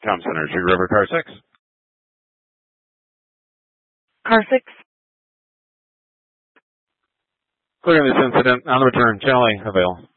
Com Center, Sugar River, car 6. Car 6. Clearing this incident on the return, Channel A, avail.